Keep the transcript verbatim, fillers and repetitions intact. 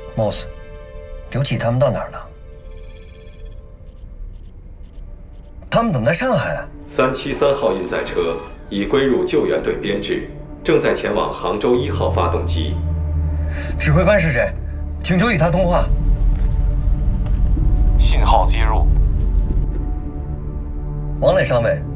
Moss， 刘启他们到哪儿了？他们怎么在上海啊？ 三七三号运载车已归入救援队编制，正在前往杭州一号发动机。 指挥官是谁？请求与他通话。 信号接入。 王磊上尉，